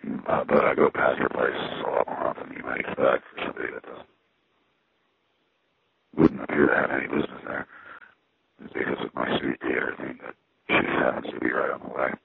But I go past her place a lot more often than you might expect for somebody that wouldn't appear to have any business there. It's because of my sweet theater thing that she happens to be right on the way.